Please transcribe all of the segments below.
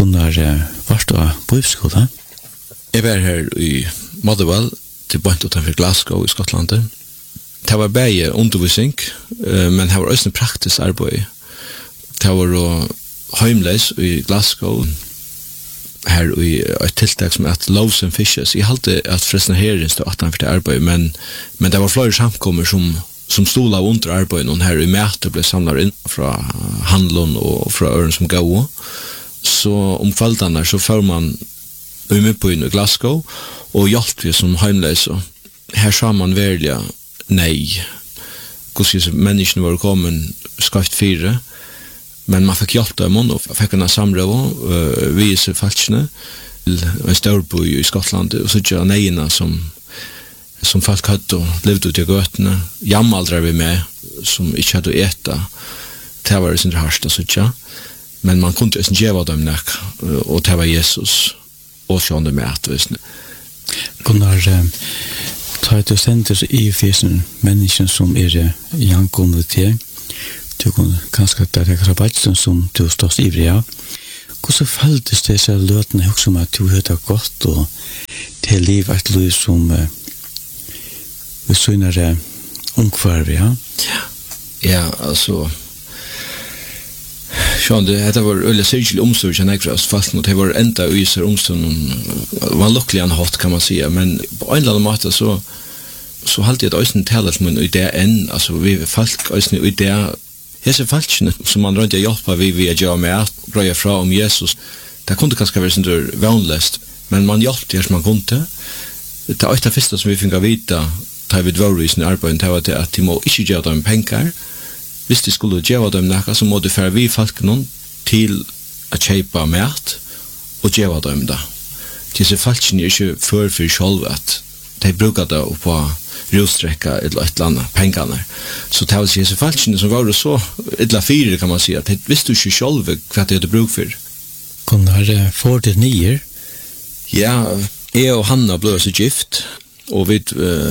Gunnar, var du på bibelskola? Jeg var her i Motherwell, til bort utenfor Glasgow i Skottland. Det var bare undervisning, men det var også en praktisk arbeid. Det var heimleis i Glasgow, her i et tiltak som at Loaves and Fishes. Jeg halte at forresten her stod 18 for det arbeid, men det var flere samkommer som stod av under arbeidet, og her i møte ble samlet inn fra handelen og fra øren som gav. Så om kveldene så får man med på inn i Glasgow, og hjalp vi som heimleis. Her sa man virkelig nei. Hvordan menneskene var kommet skaft 4, men man fikk hjelp dem, og fikk en samrøve, vise falskene, en storby i Skottland, og så ikke neiene som folk hadde og levde ut i gøtene, jammaldre vi med, som ikke hadde å ete, det var sin hardt, så ikke. Men man kunne ikke gjøre dem nek, og det var Jesus, og sjående med at, Gunnar, ta du sender i fysen mennesken som jankommet til, du kan kanskje ta det krabatsen som du stås ivrig av. Hvordan føltes det seg løtene også om at du hørte godt og til liv et liv som vi synner ungkvarv, ja? Ja, altså Sean, det var øyelig særlig omstånd som jeg fast fast, og det var enda øyser omstånd var lukkelig en hatt, kan man si, men på en eller annen måte så halte jeg at øysen taler til min idé enn, altså vi folk øysen idé. Hese falskene som man rundt hjelpa vi å gjøre med grøye fra om Jesus, det kunne kanskje være sånn vanligst, men man hjelpte her som man kunne. Det er det første som vi fikk å vite, da vi var i sin arbeid, det var det at de må ikke gjøre dem penger. Hvis de skulle gjøre dem noe, så må de føre vi folkene til å kjøpe mat og gjøre dem det. Disse falskene er ikke for selv at de bruker det på rostrekka eller et eller annet pengene. Så det var disse falskene som var så et eller 4, kan man si, at de visste ikke selv hva det hadde bruk for. Gunnar, får det nye? Ja, jeg og Hanna ble så gift, og vi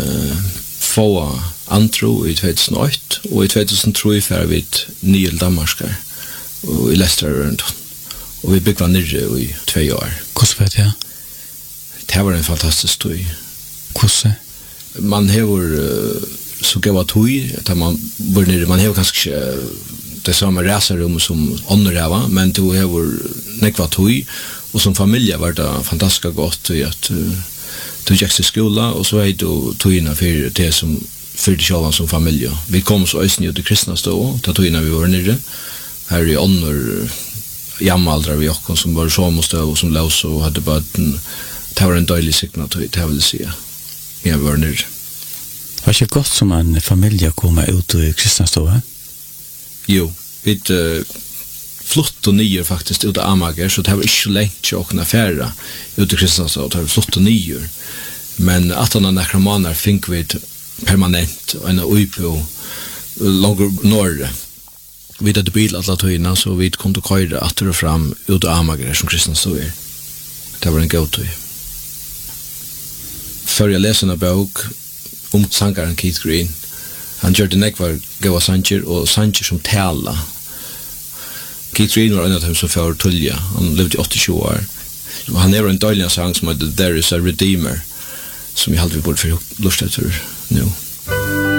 få antro i 2008, og i 2003 fer vi nye Danmarskar, og i Leicester, og vi bygde nere i 2 år. Hvordan var det? Det var en fantastisk tøy. Hvordan? Man hever så gav tøy, at man var nere, man hever kanskje det samme reserum som ånderheva, men du hever nekva tøy, og som familie var det fantastisk godt at du gikk til skola, og så er du tøyene for det som fyrde sjåvan som familie. Vi kom så øysen ut i kristna stå, ta tøyene vi var nere, her i ånder, jammaldra vi okkon som var somostøv og som laus og hadde bøten. Det var en døylig sikna tøy, det vil jeg si. Vi var nere. Var det ikke godt som en familie kom ut i kristna stå? Jo, vi flott og nyer faktisk ut av Amager, så det var ikke lengt til å kunne fære ut i Kristiansand, det var flott og nyer. Men at han nekra måneder fikk vi permanent og en uipo langt norre. Vi hadde bil alle tøyene, så vi kunne køyre atter og fram ut av Amager som Kristiansand er. Det var en god tøy. Før jeg leser en bok om sangaren Keith Green, han gjør det nekvar gava sanger og sanger som tala. Keith Green var en av dem som fører tulja. Han levde i 80 år. Og han er en døylig sang som heter There is a Redeemer, som jeg aldri burde få lust etter nå.